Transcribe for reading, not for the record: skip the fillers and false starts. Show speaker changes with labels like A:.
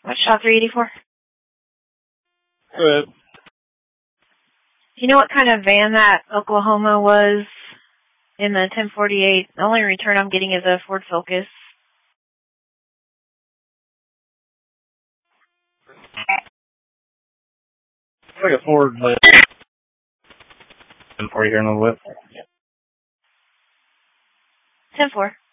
A: What shop 384?
B: Good.
A: Do you know what kind of van that Oklahoma was in the 1048? The only return I'm getting is a Ford Focus.
B: It's like a Ford, but 1040 here in a little bit.
A: 10-4.